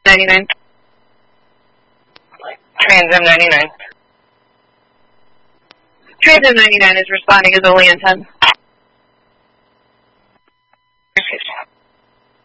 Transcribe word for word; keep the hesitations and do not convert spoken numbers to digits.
ninety-nine. Trans M ninety-nine. Trans M ninety-nine is responding as only in ten. Okay.